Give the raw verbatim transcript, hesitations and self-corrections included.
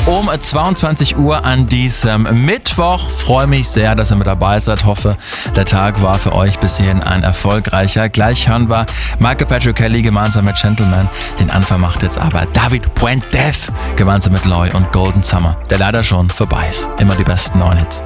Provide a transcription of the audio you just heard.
um zweiundzwanzig Uhr an diesem Mittwoch. Freue mich sehr, dass ihr mit dabei seid. Hoffe, der Tag war für euch bis hierhin ein erfolgreicher. Gleich hören wir Michael Patrick Kelly gemeinsam mit Gentleman. Den Anfang macht jetzt aber David Puente gemeinsam mit Loy und Golden Summer, der leider schon vorbei ist. Immer die besten neuen Hits.